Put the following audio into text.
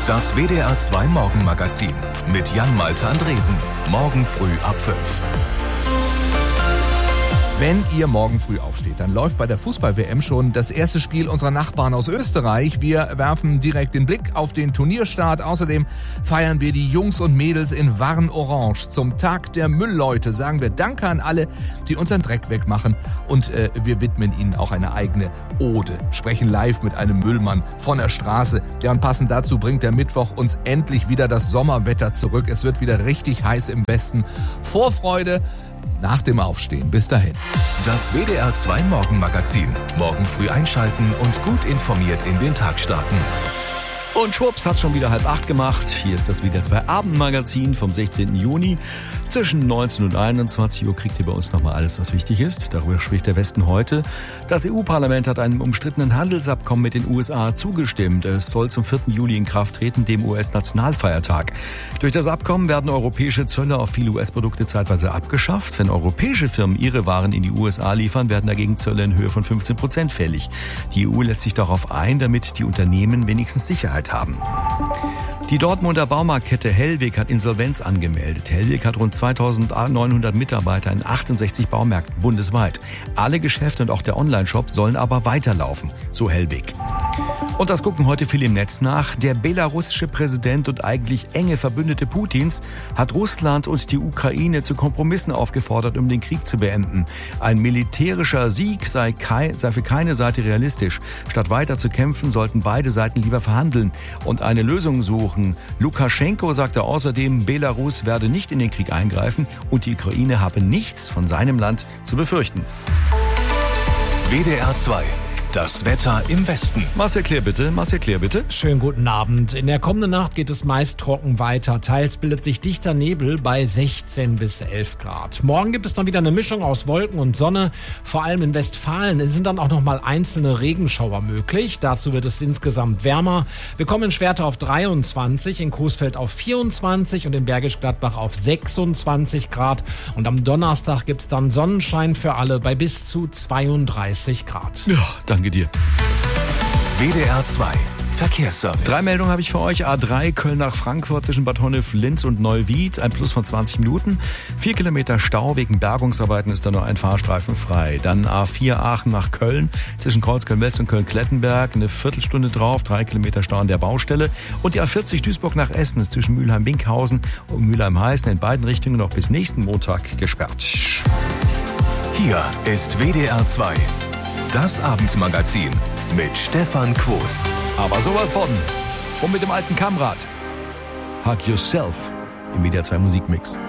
Das WDR 2 Morgenmagazin mit Jan-Malte Andresen. Morgen früh ab 5. Wenn ihr morgen früh aufsteht, dann läuft bei der Fußball-WM schon das erste Spiel unserer Nachbarn aus Österreich. Wir werfen direkt den Blick auf den Turnierstart. Außerdem feiern wir die Jungs und Mädels in Warn-Orange. Zum Tag der Müllleute sagen wir Danke an alle, die unseren Dreck wegmachen. Und wir widmen ihnen auch eine eigene Ode. Sprechen live mit einem Müllmann von der Straße. Ja, und passend dazu bringt der Mittwoch uns endlich wieder das Sommerwetter zurück. Es wird wieder richtig heiß im Westen. Vorfreude nach dem Aufstehen. Bis dahin. Das WDR 2 Morgenmagazin. Morgen früh einschalten und gut informiert in den Tag starten. Und schwupps, hat schon wieder 7:30 gemacht. Hier ist das WDR 2 Abendmagazin vom 16. Juni. Zwischen 19 und 21 Uhr kriegt ihr bei uns nochmal alles, was wichtig ist. Darüber spricht der Westen heute. Das EU-Parlament hat einem umstrittenen Handelsabkommen mit den USA zugestimmt. Es soll zum 4. Juli in Kraft treten, dem US-Nationalfeiertag. Durch das Abkommen werden europäische Zölle auf viele US-Produkte zeitweise abgeschafft. Wenn europäische Firmen ihre Waren in die USA liefern, werden dagegen Zölle in Höhe von 15% fällig. Die EU lässt sich darauf ein, damit die Unternehmen wenigstens Sicherheit haben. Die Dortmunder Baumarktkette Hellweg hat Insolvenz angemeldet. Hellweg hat rund 2.900 Mitarbeiter in 68 Baumärkten bundesweit. Alle Geschäfte und auch der Onlineshop sollen aber weiterlaufen, so Hellweg. Und das gucken heute viele im Netz nach. Der belarussische Präsident und eigentlich enge Verbündete Putins hat Russland und die Ukraine zu Kompromissen aufgefordert, um den Krieg zu beenden. Ein militärischer Sieg sei für keine Seite realistisch. Statt weiter zu kämpfen, sollten beide Seiten lieber verhandeln und eine Lösung suchen. Lukaschenko sagte außerdem, Belarus werde nicht in den Krieg eingreifen und die Ukraine habe nichts von seinem Land zu befürchten. WDR 2. Das Wetter im Westen. Marcel Klär bitte. Schönen guten Abend. In der kommenden Nacht geht es meist trocken weiter. Teils bildet sich dichter Nebel bei 16 bis 11 Grad. Morgen gibt es dann wieder eine Mischung aus Wolken und Sonne. Vor allem in Westfalen sind dann auch noch mal einzelne Regenschauer möglich. Dazu wird es insgesamt wärmer. Wir kommen in Schwerte auf 23, in Coesfeld auf 24 und in Bergisch Gladbach auf 26 Grad. Und am Donnerstag gibt es dann Sonnenschein für alle bei bis zu 32 Grad. Ja, danke dir. WDR 2 Verkehrsservice. 3 Meldungen habe ich für euch. A3 Köln nach Frankfurt zwischen Bad Honnef, Linz und Neuwied. Ein Plus von 20 Minuten. 4 Kilometer Stau. Wegen Bergungsarbeiten ist da nur ein Fahrstreifen frei. Dann A4 Aachen nach Köln zwischen Kreuzköln-West und Köln-Klettenberg. Eine Viertelstunde drauf. 3 Kilometer Stau an der Baustelle. Und die A40 Duisburg nach Essen ist zwischen Mülheim-Winkhausen und Mülheim-Heißen in beiden Richtungen noch bis nächsten Montag gesperrt. Hier ist WDR 2. Das Abendmagazin mit Stefan Quos. Aber sowas von. Und mit dem alten Kammrad. Hug Yourself im WDR 2 Musikmix.